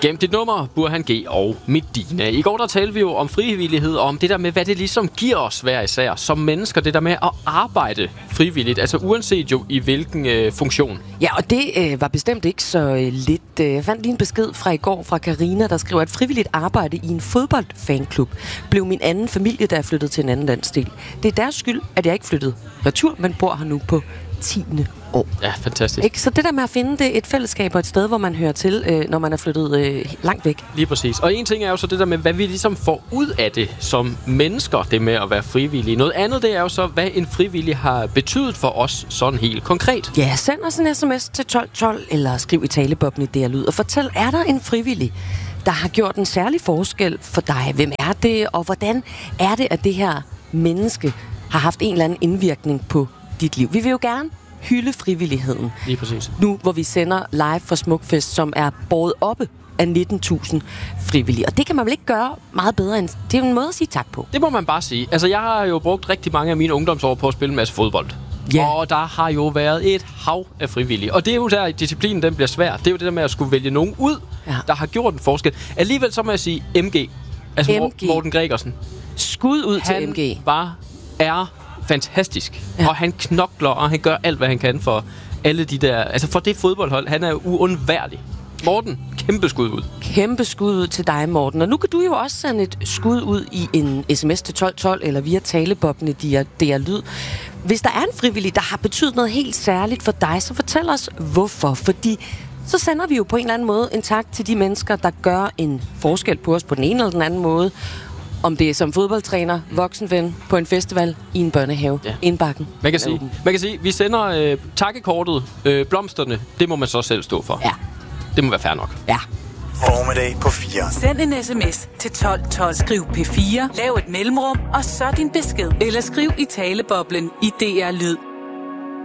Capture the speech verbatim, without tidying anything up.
Gem dit nummer, Burhan G og Medina. I går der talte vi jo om frivillighed, og om det der med, hvad det ligesom giver os hver især som mennesker. Det der med at arbejde frivilligt, altså uanset jo i hvilken øh, funktion. Ja, og det øh, var bestemt ikke så øh, lidt. Jeg fandt lige en besked fra i går fra Karina, der skriver, at frivilligt arbejde i en fodboldfanklub blev min anden familie, da jeg flyttede til en anden landsdel. Det er deres skyld, at jeg ikke flyttede retur, men bor her nu på tiende år. Ja, fantastisk. Ikke? Så det der med at finde det et fællesskab og et sted, hvor man hører til, øh, når man er flyttet øh, langt væk. Lige præcis. Og en ting er jo så det der med, hvad vi ligesom får ud af det som mennesker, det med at være frivillige. Noget andet, det er jo så, hvad en frivillig har betydet for os sådan helt konkret. Ja, send os en sms til tolv tolv, eller skriv i talebobben i D R Lyd, og fortæl, er der en frivillig, der har gjort en særlig forskel for dig? Hvem er det, og hvordan er det, at det her menneske har haft en eller anden indvirkning på dit liv? Vi vil jo gerne hylde frivilligheden. Lige præcis. Nu, hvor vi sender live fra Smukfest, som er båret oppe af nitten tusind frivillige. Og det kan man vel ikke gøre meget bedre end... Det er jo en måde at sige tak på. Det må man bare sige. Altså, jeg har jo brugt rigtig mange af mine ungdomsår på at spille en masse fodbold. Yeah. Og der har jo været et hav af frivillige. Og det er jo der, disciplinen den bliver svær. Det er jo det der med at skulle vælge nogen ud, ja. der har gjort en forskel. Alligevel så må jeg sige M G. Altså M G. Morten Gregersen. Skud ud han til M G. Han bare er fantastisk. Ja. Og han knokler, og han gør alt, hvad han kan for alle de der... Altså for det fodboldhold, han er uundværlig. Morten, kæmpe skud ud. Kæmpe skud ud til dig, Morten. Og nu kan du jo også sende et skud ud i en sms til tolv tolv, eller via talebobben i D R Lyd. Hvis der er en frivillig, der har betydet noget helt særligt for dig, så fortæl os, hvorfor. Fordi så sender vi jo på en eller anden måde en tak til de mennesker, der gør en forskel på os på den ene eller den anden måde. Om det er som fodboldtræner, voksenven, på en festival, i en børnehave, ja. Indbakken. Man kan sige, man kan sige, vi sender øh, takkekortet, øh, blomsterne, det må man så selv stå for. Ja. Det må være fair nok. Ja. Formiddag på fire. Send en sms til tolv tolv. Skriv P fire, lav et mellemrum, og så din besked. Eller skriv i taleboblen i D R Lyd.